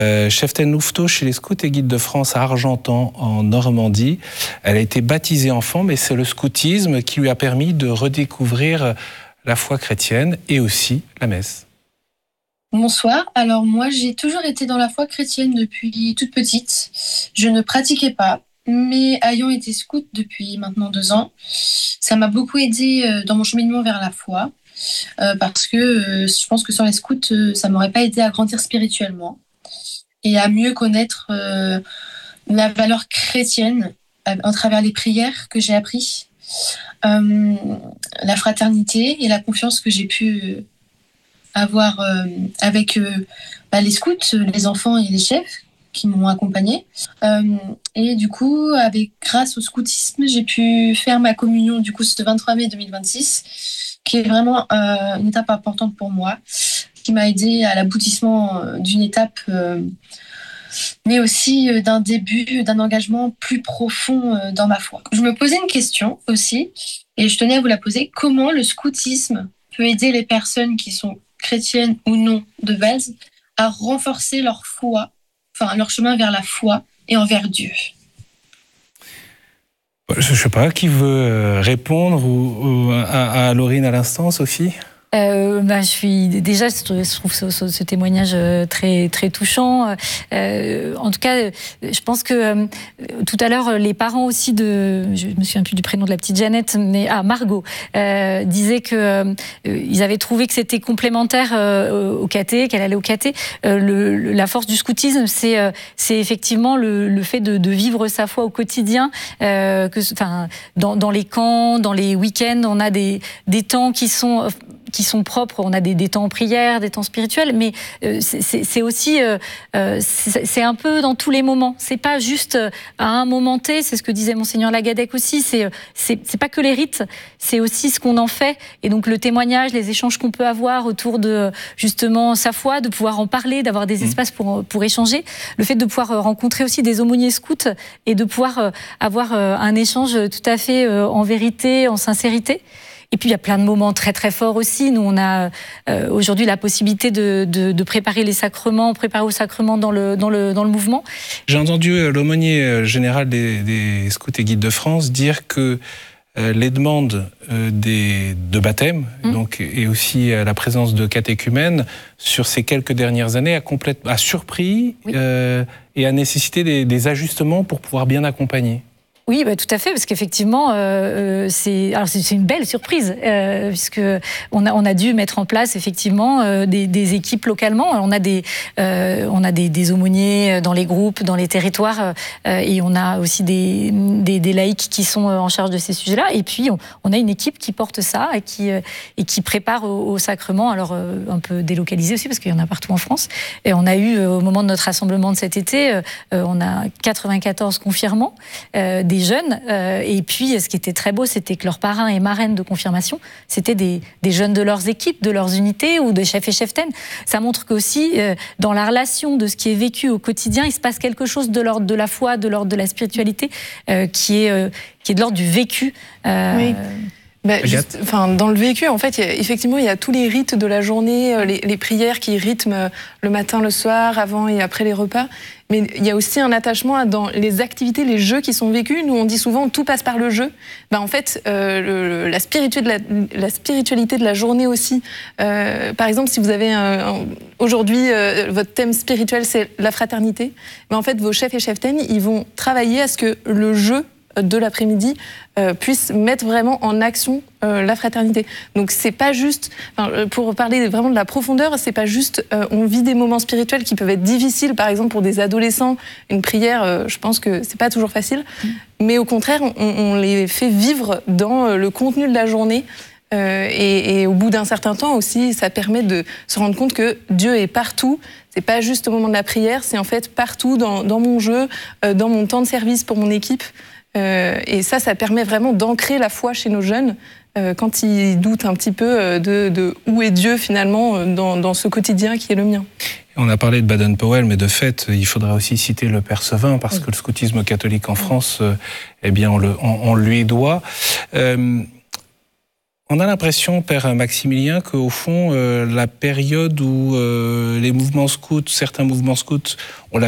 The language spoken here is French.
Cheftaine Louveteau chez les Scouts et Guides de France à Argentan, en Normandie. Elle a été baptisée enfant, mais c'est le scoutisme qui lui a permis de redécouvrir la foi chrétienne et aussi la messe. Bonsoir. Alors moi, j'ai toujours été dans la foi chrétienne depuis toute petite. Je ne pratiquais pas, mais ayant été scout depuis maintenant 2 ans, ça m'a beaucoup aidé dans mon cheminement vers la foi, parce que je pense que sans les scouts, ça m'aurait pas aidé à grandir spirituellement et à mieux connaître la valeur chrétienne à travers les prières que j'ai appris, la fraternité et la confiance que j'ai pu avoir avec les scouts, les enfants et les chefs qui m'ont accompagnée. Et du coup, grâce au scoutisme, j'ai pu faire ma communion du coup ce 23 mai 2026, qui est vraiment une étape importante pour moi, qui m'a aidée à l'aboutissement d'une étape, mais aussi d'un début, d'un engagement plus profond dans ma foi. Je me posais une question aussi, et je tenais à vous la poser. Comment le scoutisme peut aider les personnes qui sont chrétiennes ou non de base, à renforcer leur foi, enfin leur chemin vers la foi et envers Dieu? Je ne sais pas, qui veut répondre à Laurine à l'instant, Sophie? Je trouve ce témoignage très très touchant. En tout cas, je pense que tout à l'heure, les parents aussi je me souviens plus du prénom de la petite Jeannette, mais Margot disait que ils avaient trouvé que c'était complémentaire au caté, qu'elle allait au caté. La force du scoutisme, c'est effectivement le fait de vivre sa foi au quotidien. Dans les camps, dans les week-ends, on a des temps qui sont propres, on a des temps en prière, des temps spirituels, mais c'est aussi, c'est un peu dans tous les moments. C'est pas juste à un moment T, c'est ce que disait Monseigneur Lagadec aussi, c'est pas que les rites, c'est aussi ce qu'on en fait. Et donc le témoignage, les échanges qu'on peut avoir autour de justement sa foi, de pouvoir en parler, d'avoir des espaces pour échanger, le fait de pouvoir rencontrer aussi des aumôniers scouts et de pouvoir avoir un échange tout à fait en vérité, en sincérité. Et puis il y a plein de moments très très forts aussi. Nous on a aujourd'hui la possibilité de préparer les sacrements, préparer au sacrement dans le mouvement. J'ai entendu l'aumônier général des Scouts et Guides de France dire que les demandes de baptême, donc, et aussi la présence de catéchumènes sur ces quelques dernières années a surpris, oui, et a nécessité des ajustements pour pouvoir bien accompagner. Oui, tout à fait, parce qu'effectivement, c'est une belle surprise, puisque on a dû mettre en place effectivement des équipes localement. On a des aumôniers dans les groupes, dans les territoires, et on a aussi des laïcs qui sont en charge de ces sujets-là. Et puis on a une équipe qui porte ça et qui prépare au sacrement. Alors un peu délocalisé aussi, parce qu'il y en a partout en France. Et on a eu au moment de notre rassemblement de cet été, on a 94 confirmants. Des jeunes, et puis ce qui était très beau, c'était que leurs parrains et marraines de confirmation, c'était des jeunes de leurs équipes, de leurs unités ou des chefs et cheftaines. Ça montre qu'aussi, dans la relation de ce qui est vécu au quotidien, il se passe quelque chose de l'ordre de la foi, de l'ordre de la spiritualité, qui est de l'ordre du vécu. Oui. Dans le vécu, en fait, effectivement, il y a tous les rites de la journée, les prières qui rythment le matin, le soir, avant et après les repas. Mais il y a aussi un attachement dans les activités, les jeux qui sont vécus. Nous, on dit souvent, tout passe par le jeu. En fait, la spiritualité de la journée aussi. Par exemple, si vous avez aujourd'hui, votre thème spirituel, c'est la fraternité. Mais en fait, vos chefs et cheftaines, ils vont travailler à ce que le jeu de l'après-midi puisse mettre vraiment en action la fraternité. Donc c'est pas juste, pour parler vraiment de la profondeur, c'est pas juste on vit des moments spirituels qui peuvent être difficiles, par exemple pour des adolescents, une prière, je pense que c'est pas toujours facile, mais au contraire on les fait vivre dans le contenu de la journée. Et au bout d'un certain temps aussi, ça permet de se rendre compte que Dieu est partout. C'est pas juste au moment de la prière, c'est en fait partout dans mon jeu, dans mon temps de service pour mon équipe. Et ça permet vraiment d'ancrer la foi chez nos jeunes quand ils doutent un petit peu de où est Dieu finalement dans ce quotidien qui est le mien. On a parlé de Baden-Powell, mais de fait, il faudra aussi citer le Père Sevin, parce que le scoutisme catholique en France, on lui doit. On a l'impression, Père Maximilien, qu'au fond, la période où les mouvements scouts, certains mouvements scouts, on l'a